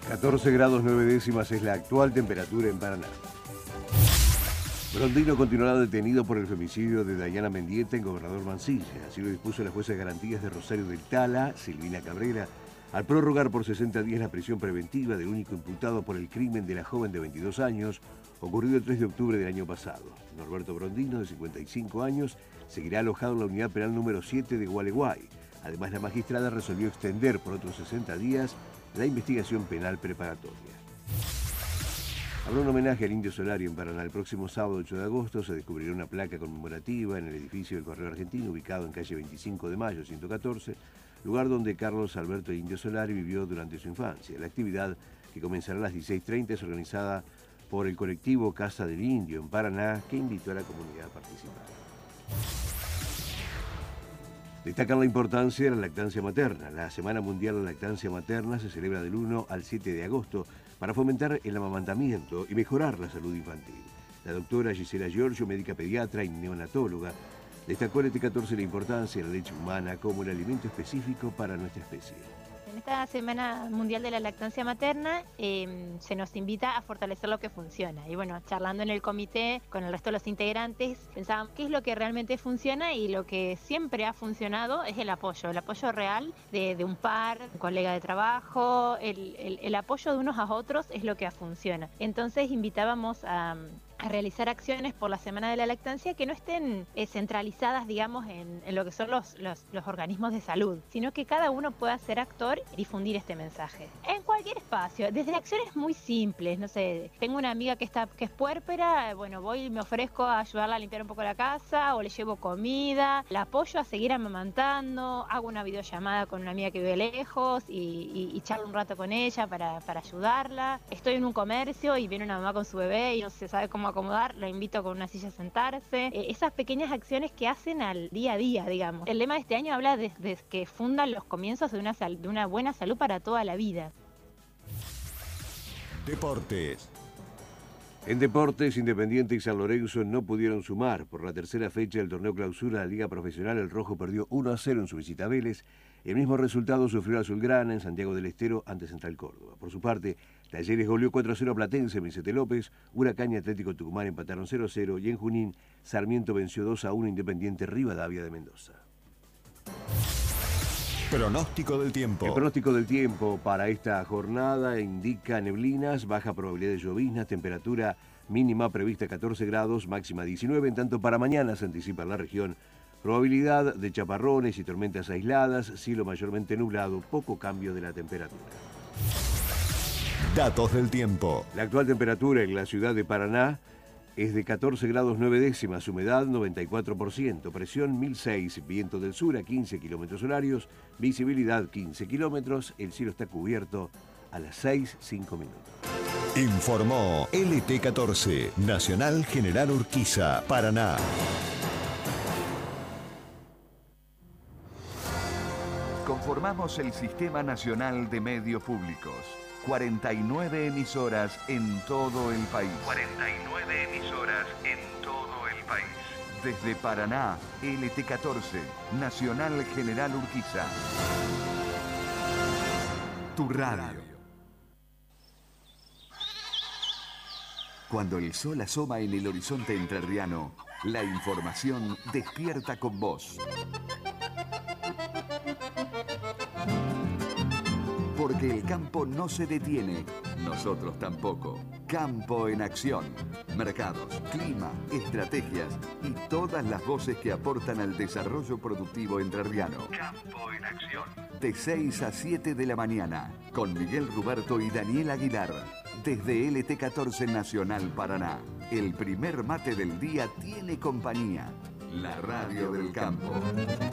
14 grados 9 décimas es la actual temperatura en Paraná. Brondino continuará detenido por el femicidio de Dayana Mendieta en Gobernador Mansilla. Así lo dispuso la jueza de garantías de Rosario del Tala, Silvina Cabrera, al prorrogar por 60 días la prisión preventiva del único imputado por el crimen de la joven de 22 años, ocurrido el 3 de octubre del año pasado. Norberto Brondino, de 55 años, seguirá alojado en la unidad penal número 7 de Gualeguay. Además, la magistrada resolvió extender por otros 60 días la investigación penal preparatoria. Habrá un homenaje al Indio Solari en Paraná. El próximo sábado 8 de agosto se descubrirá una placa conmemorativa en el edificio del Correo Argentino, ubicado en calle 25 de Mayo, 114, lugar donde Carlos Alberto Indio Solari vivió durante su infancia. La actividad, que comenzará a las 16:30, es organizada por el colectivo Casa del Indio en Paraná, que invitó a la comunidad a participar. Destacan la importancia de la lactancia materna. La Semana Mundial de la Lactancia Materna se celebra del 1 al 7 de agosto para fomentar el amamantamiento y mejorar la salud infantil. La doctora Gisela Giorgio, médica pediatra y neonatóloga, destacó en ET14 la importancia de la leche humana como un alimento específico para nuestra especie. En esta Semana Mundial de la Lactancia Materna se nos invita a fortalecer lo que funciona. Y bueno, charlando en el comité con el resto de los integrantes, pensábamos qué es lo que realmente funciona, y lo que siempre ha funcionado es el apoyo real de un par, un colega de trabajo, el apoyo de unos a otros es lo que funciona. Entonces invitábamos a realizar acciones por la Semana de la Lactancia que no estén centralizadas, digamos, en lo que son los organismos de salud, sino que cada uno pueda ser actor y difundir este mensaje. En cualquier espacio, desde acciones muy simples, no sé, tengo una amiga que es puérpera, bueno, voy y me ofrezco a ayudarla a limpiar un poco la casa, o le llevo comida, la apoyo a seguir amamantando, hago una videollamada con una amiga que vive lejos y charlo un rato con ella para ayudarla. Estoy en un comercio y viene una mamá con su bebé y no se sabe cómo acomodar, la invito con una silla a sentarse. Esas pequeñas acciones que hacen al día a día, digamos. El lema de este año habla de que fundan los comienzos de una buena salud para toda la vida. Deportes. En deportes, Independiente y San Lorenzo no pudieron sumar. Por la tercera fecha del torneo clausura de la Liga Profesional, el Rojo perdió 1-0 en su visita a Vélez. El mismo resultado sufrió el Azulgrana en Santiago del Estero ante Central Córdoba. Por su parte, Talleres goleó 4-0 a Platense en Vicente López, Huracán y Atlético Tucumán empataron 0-0 y en Junín, Sarmiento venció 2-1 Independiente Rivadavia de Mendoza. Pronóstico del tiempo. El pronóstico del tiempo para esta jornada indica neblinas, baja probabilidad de lloviznas, temperatura mínima prevista 14 grados, máxima 19. En tanto, para mañana se anticipa en la región probabilidad de chaparrones y tormentas aisladas, cielo mayormente nublado, poco cambio de la temperatura. Datos del tiempo. La actual temperatura en la ciudad de Paraná es de 14 grados 9 décimas, humedad 94%, presión 1006, viento del sur a 15 kilómetros horarios, visibilidad 15 kilómetros, el cielo está cubierto a las 6:05 minutos. Informó LT14, Nacional General Urquiza, Paraná. Conformamos el Sistema Nacional de Medios Públicos. 49 emisoras en todo el país. 49 emisoras en todo el país. Desde Paraná, LT14, Nacional General Urquiza. Tu radio. Cuando el sol asoma en el horizonte entrerriano, la información despierta con vos. Porque el campo no se detiene, nosotros tampoco. Campo en acción. Mercados, clima, estrategias y todas las voces que aportan al desarrollo productivo entrerriano. Campo en acción. De 6 a 7 de la mañana, con Miguel Ruberto y Daniel Aguilar. Desde LT14 Nacional Paraná. El primer mate del día tiene compañía. La radio del campo.